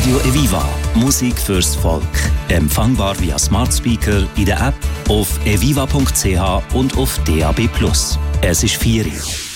Radio Eviva. Musik fürs Volk. Empfangbar via Smart Speaker, in der App, auf eviva.ch und auf DAB+. Es ist 4 Uhr.